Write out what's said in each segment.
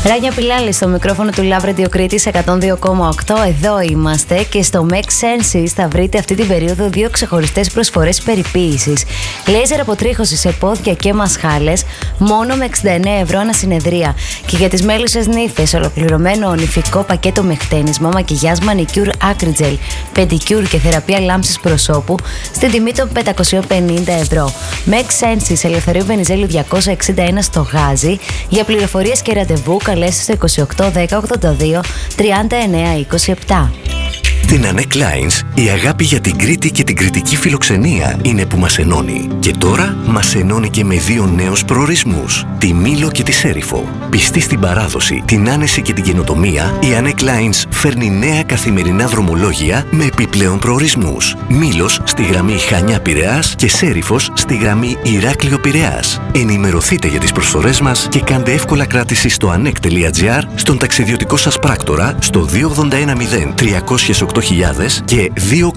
Ράνια Πιλάλη στο μικρόφωνο του Love Radio Κρήτης 102,8. Εδώ είμαστε και στο Make Senses θα βρείτε αυτή την περίοδο δύο ξεχωριστές προσφορές περιποίησης. Λέιζερ αποτρίχωση σε πόδια και μασχάλες μόνο με 69 ευρώ ανά συνεδρία. Και για τις μέλισσες νύφες, ολοκληρωμένο ονυφικό πακέτο με χτένισμα, μακιγιάζ, μανικιούρ, άκριτζελ, πεντικιούρ και θεραπεία λάμψης προσώπου στην τιμή των 550 ευρώ. Make Senses, Ελευθερίου Βενιζέλου 261 στο Γάζι. Για πληροφορίες και ραντεβού καλέστε στο 28 10 82 39 27. Στην Annette Lines, η αγάπη για την Κρήτη και την κρητική φιλοξενία είναι που μας ενώνει. Και τώρα μας ενώνει και με δύο νέους προορισμούς, τη Μήλο και τη Σέριφο. Πιστή στην παράδοση, την άνεση και την καινοτομία, η Annette Lines φέρνει νέα καθημερινά δρομολόγια με επιπλέον προορισμούς. Μήλος στη γραμμή Χανιά-Πειραιάς και Σέριφος στη γραμμή Ηράκλειο-Πειραιάς. Ενημερωθείτε για τις προσφορές μας και κάντε εύκολα κράτηση στο annette.gr, στον ταξιδιωτικό σας πράκτορα, στο 2810 308 και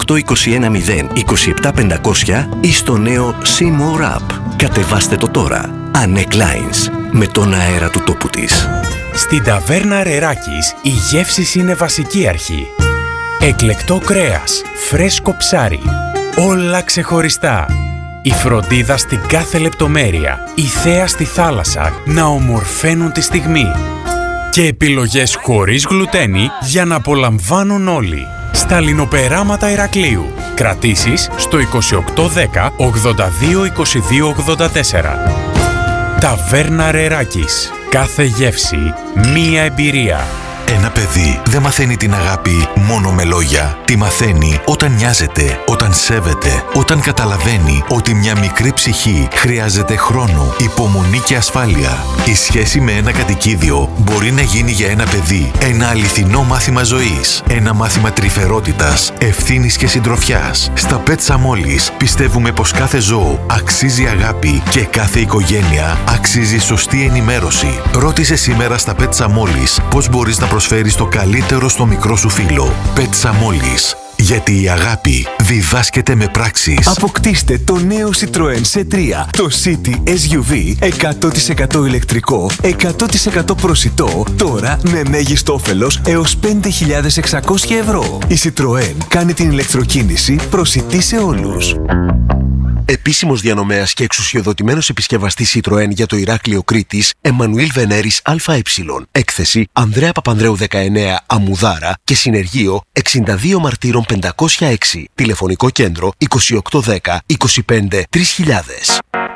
28210 ή στο νέο See More App. Κατεβάστε το τώρα. Annette Lines, με τον αέρα του τόπου της. Στην ταβέρνα Ρεράκης η γεύση είναι βασική αρχή. Εκλεκτό κρέας, φρέσκο ψάρι, όλα ξεχωριστά. Η φροντίδα στην κάθε λεπτομέρεια, η θέα στη θάλασσα να ομορφαίνουν τη στιγμή. Και επιλογές χωρίς γλουτένι για να απολαμβάνουν όλοι. Στα λινοπεράματα Ηρακλείου. Κρατήσεις στο 2810 82 22 84. Ταβέρνα Ρεράκης. Κάθε γεύση, μία εμπειρία. Ένα παιδί δεν μαθαίνει την αγάπη μόνο με λόγια. Τη μαθαίνει όταν νοιάζεται, όταν σέβεται, όταν καταλαβαίνει ότι μια μικρή ψυχή χρειάζεται χρόνο, υπομονή και ασφάλεια. Η σχέση με ένα κατοικίδιο μπορεί να γίνει για ένα παιδί ένα αληθινό μάθημα ζωής. Ένα μάθημα τρυφερότητας, ευθύνης και συντροφιάς. Στα Pets Amolis πιστεύουμε πως κάθε ζώο αξίζει αγάπη και κάθε οικογένεια αξίζει σωστή ενημέρωση. Ρώτησε σήμερα στα Pets Amolis πώς μπορείς να προσφέρεις το καλύτερο στο μικρό σου φίλο. Pets Amolis. Γιατί η αγάπη διδάσκεται με πράξεις. Αποκτήστε το νέο Citroën C3, το City SUV 100% ηλεκτρικό, 100% προσιτό, τώρα με μέγιστο όφελος έως 5.600 ευρώ. Η Citroën κάνει την ηλεκτροκίνηση προσιτή σε όλους. Επίσημος διανομέας και εξουσιοδοτημένος επισκευαστής Citroën για το Ηράκλειο Κρήτης, Εμμανουήλ Βενέρης ΑΕ. Έκθεση Ανδρέα Παπανδρέου 19 Αμμουδάρα και συνεργείο 62 Μαρτύρων 506. Τηλεφωνικό κέντρο 2810 25 3000.